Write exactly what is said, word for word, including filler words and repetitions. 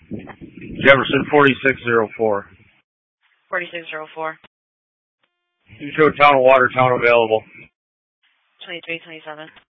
Jefferson forty-six oh four. forty-six oh four. You show town of Watertown available. twenty-three twenty-seven.